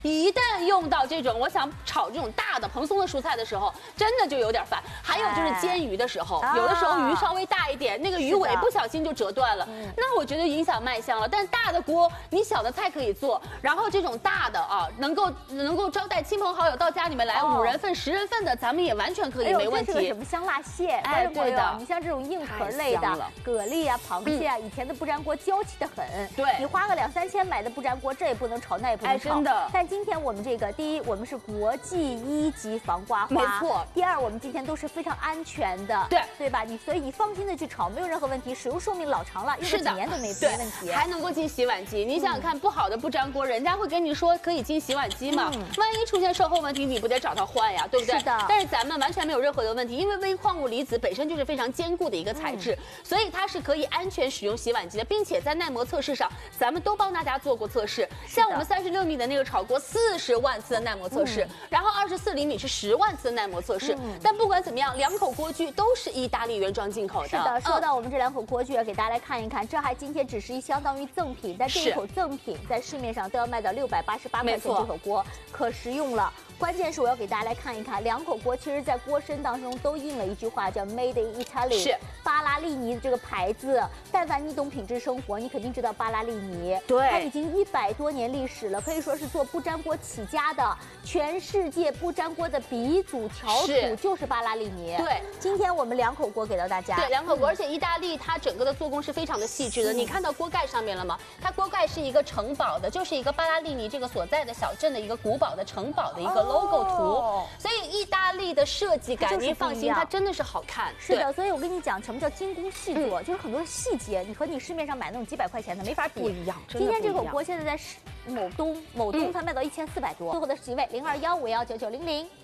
一旦用到这种我想炒这种大的蓬松的蔬菜的时候，真的就有点烦。还有就是煎鱼的时候，有的时候鱼稍微大一点，那个鱼尾不小心就折断了，那我觉得影响卖相了。但是大的锅，你小的菜可以做，然后这种大的啊，能够招待亲朋好友到家里面来5人份、10人份的，咱们也完全可以没问题。 这是个什么香辣蟹？ 哎，对的， 你像这种硬壳类的蛤蜊啊、螃蟹啊，以前的不粘锅娇气的很。 对， 你花个2、3千买的不粘锅，这也不能炒，那也不能炒。 真的。 但今天我们这个，第一，我们是国际1级防刮花， 没错。 第二，我们今天都是非常安全的，对吧？所以你放心的去炒，没有任何问题，使用寿命老长了，用个几年都没问题， 还能够进洗碗机。你想想看，不好的不粘锅，人家会跟你说可以进洗碗机嘛？万一出现售后问题，你不得找他换呀，对不对？ 是的。 但是咱们完全没有任何的问题，因为微矿物离子本身就是非常坚固的一个材质，所以它是可以安全使用洗碗机的，并且在耐磨测试上，咱们都帮大家做过测试。像我们36米的那个炒锅，40万次的耐磨测试，然后24厘米是10万次的耐磨测试。但不管怎么样，2口锅具都是意大利原装进口的。 是的，说到我们这2口锅具，给大家来看一看，这还今天只是相当于赠品，但这一口赠品在市面上都要卖到688块钱这口锅，可实用了。关键是我要给大家来看一看，2口锅其实在锅身当中都印了一句话，叫 Made in Italy， 是巴拉利尼的这个牌子。但凡你懂品质生活，你肯定知道巴拉利尼，对，它已经100多年历史了，可以说是做不粘锅起家的，全世界不粘锅的鼻祖翘楚就是巴拉利尼。对，今天我们2口锅给到大家， 对，2口锅，而且意大利它整个的做工是非常的细致的。你看到锅盖上面了吗？它锅盖是一个城堡的，就是一个巴拉利尼这个所在的小镇的一个古堡的城堡的一个logo 图，所以意大利的设计感，您放心，它真的是好看。 是的，所以我跟你讲，什么叫精工细作，就是很多细节，你和你市面上买那种几百块钱的没法比， 不一样。 今天这口锅现在在某东它卖到1400多，最后的席位0215199900。